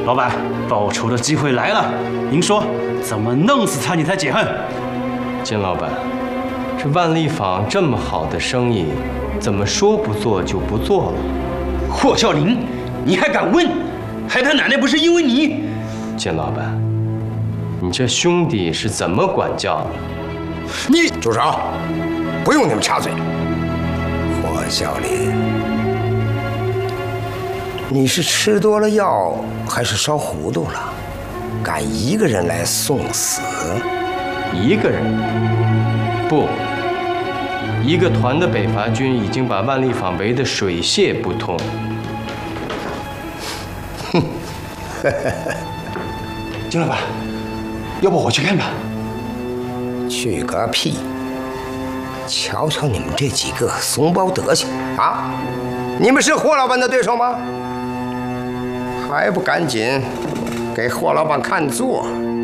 老板，报仇的机会来了，您说怎么弄死他你才解恨？ 金老板，这万利坊这么好的生意，怎么说不做就不做了？ 霍笑林，你还敢问？害他奶奶不是因为你。 金老板，你这兄弟是怎么管教的？ 你住手！不用你们插嘴。霍笑林，你是吃多了药，还是烧糊涂了？敢一个人来送死？ 一个人？不，一个团的北伐军已经把万利坊围得水泄不通。 哼， 金老板，要不我去看看？ 去个屁！瞧瞧你们这几个怂包德行啊！你们是霍老板的对手吗？还不赶紧给霍老板看座！